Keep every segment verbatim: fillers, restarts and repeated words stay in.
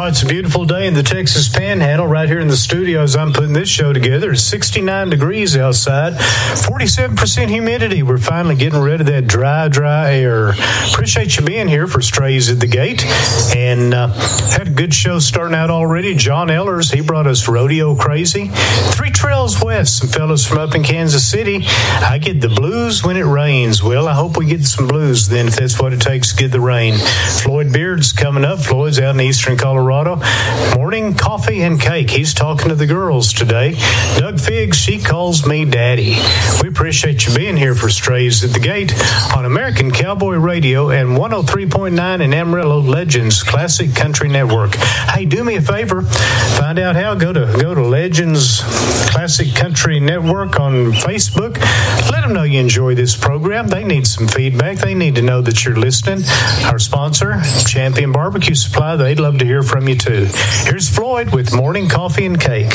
it's a beautiful day in the Texas Panhandle right here in the studio as I'm putting this show together. It's sixty-nine degrees outside, forty-seven percent humidity. We're finally getting rid of that dry, dry air. Appreciate you being here for Strays at the Gate. And uh, had a good show starting out already. John Ellers, he brought us Rodeo Crazy. Three Trails West, some fellas from up in Kansas City. I get the blues when it rains. Well, I hope we get some blues then if that's what it takes to get the rain. Floyd Beard's coming up. Floyd's out in eastern Colorado. Morning coffee and cake. He's talking to the girls today. Doug Figgs, she calls me Daddy. We appreciate you being here for Strays at the Gate on American Cowboy Radio and one oh three point nine in Amarillo, Legends Classic Country Network. Hey, do me a favor. Find out how. Go to go to Legends Classic Country Network on Facebook. Let them know you enjoy this program. They need some feedback. They need to know that you're listening. Our sponsor, Champion Barbecue Supply, they'd love to hear from you too. Here's Floyd with Morning Coffee and Cake.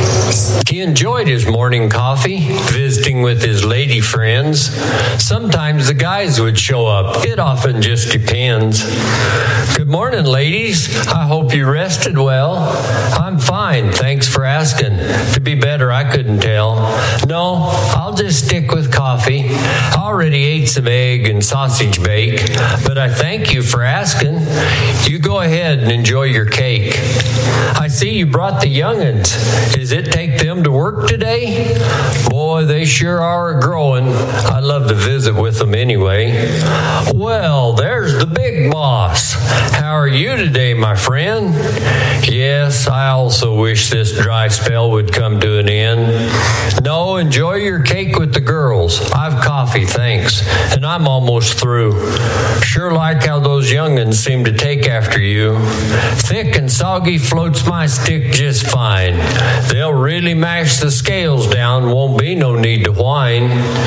He enjoyed his morning coffee, visiting with his lady friends. Sometimes the guys would show up. It often just depends. Good morning, ladies. I hope you rested well. I'm fine. Thanks for asking. To be better, I couldn't tell. No, I'll just stick with coffee. I already ate some egg and sausage bake, but I thank you for asking. You go ahead and enjoy your cake. I see you brought the young'uns. Does it take them to work today? Boy, they sure are growing. I love to visit with them anyway. Well, there's the big boss. How are you today, my friend? Yes, I also wish this dry spell would come to an end. No, enjoy your cake with the girls. I've coffee, thanks. And I'm almost through. Sure like how those young'uns seem to take after you. Thick and soggy floats my stick just fine. They'll really mash the scales down, won't be no need to whine.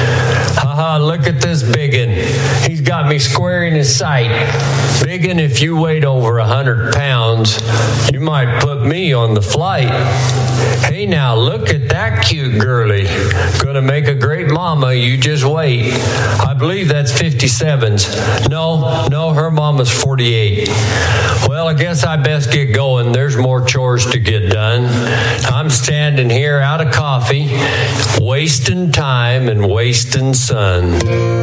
Haha, look at this biggin. He's got me square in his sight. Biggin, if you weighed over a hundred pounds, you might put me on the flight. Hey now, look at that cute girlie. Gonna make a great mama, you just wait. I believe that's fifty-sevens. No, no, her mama's forty-eight. Well, I guess I best get going. There's more chores to get done. I'm standing here out of coffee, wasting time and wasting sun.